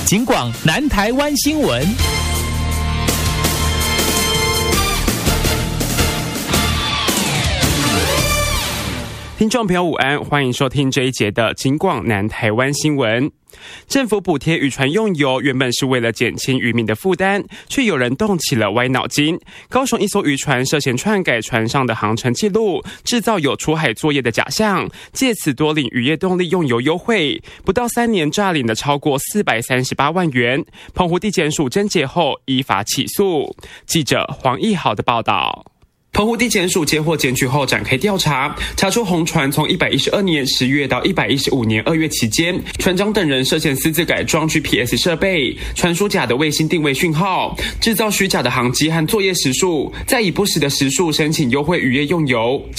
警广南台湾新闻。 听众朋友午安，欢迎收听这一节的警广南台湾新闻。政府补贴渔船用油，原本是为了减轻渔民的负担，却有人动起了歪脑筋。高雄一艘渔船涉嫌篡改船上的航程记录，制造有出海作业的假象，借此多领渔业动力用油优惠，不到3年诈领了超过438万元。澎湖地检署侦结后依法起诉。记者黄义豪的报道。澎湖地检署接获检举后展开调查，查出红船从112年10月到115年2月期间，船长等人涉嫌私自改装 GPS 设备，传输假的卫星定位讯号，制造虚假的航机和作业时数，再以不实的时数申请优惠渔业用油。